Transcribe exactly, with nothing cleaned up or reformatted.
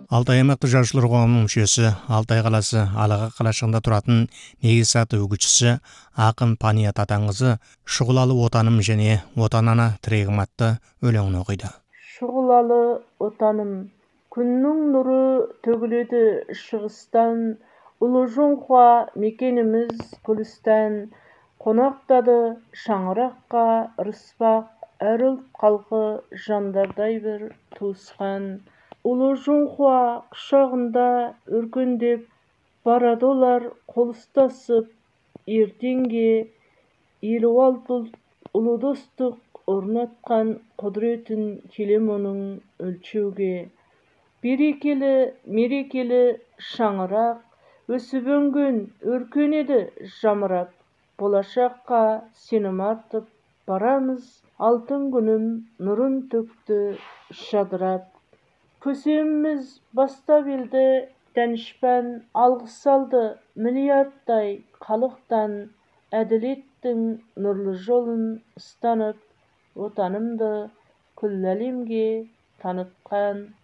Алтай аймақтық жазушылар қоғамының мүшесі, Алтай қаласы Алаға қалашығында тұратын негіз аты өгізшісі ақын Пания Татаңқызы «Шұғылалы отаным» және «Отан ана тірегім» атты өлеңін оқиды. Шұғылалы отаным, күннің нұры төгіледі шығыстан, ұлы жоңға мекеніміз Күлістан, қонақтады шаңыраққа ырыспақ әр ұлт халқы жандардай бір туысқан. Ұлы жоңға құшағында өркендеп барады олар қол ұстасып ертеңге, елу алты ұлт ұлы достық орнатқан құдіретін келем оның өлшеуге. Берекелі мерекелі шаңырақ өсіп өнген өркенеді жамырап, болашаққа сенім артып барамыз, алтын күнім нұрын төкті жадырап. Көсеміміз бастап елді дәнішпан алғыс алды миллиардтай халықтан, әділеттің нұрлы жолын ұстанып, отанымды күллі әлемге танытқан.